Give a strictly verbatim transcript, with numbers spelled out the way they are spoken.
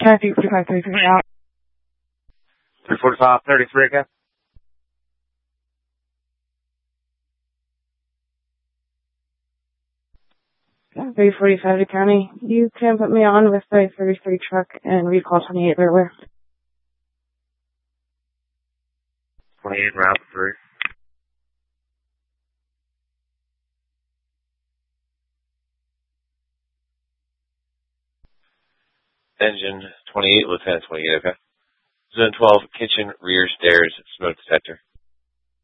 Kathy, forty-five thirty-three out. three forty-five thirty-three, okay? three forty-five to county. You can put me on with the thirty-three truck and recall twenty-eight everywhere. twenty-eight route three. Engine twenty-eight, Lieutenant twenty-eight, okay? Zone twelve, kitchen, rear stairs, smoke detector.